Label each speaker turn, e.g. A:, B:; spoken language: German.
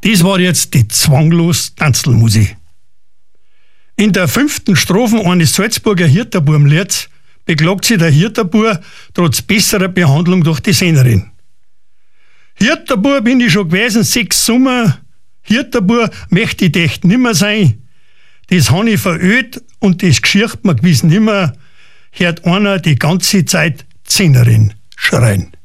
A: Das war jetzt die zwanglos Tanzelmusik. In der 5. Strophe eines Salzburger Hirterbubenlieds beklagt sich der Hirterbub trotz besserer Behandlung durch die Sängerin. Hirterbub bin ich schon gewesen 6 Sommer, Hirterbub möchte ich echt nimmer sein. Das han ich veröd und das geschirrt mir gewiss nimmer, hört einer die ganze Zeit Sängerin schreien.